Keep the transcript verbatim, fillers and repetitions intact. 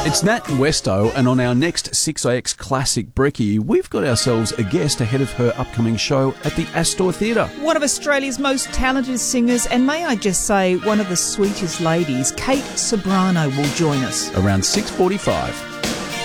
It's Nat and Westo, and on our next six A X Classic Brekkie, we've got ourselves a guest ahead of her upcoming show at the Astor Theatre. One of Australia's most talented singers, and may I just say, one of the sweetest ladies, Kate Ceberano, will join us. Around six forty-five.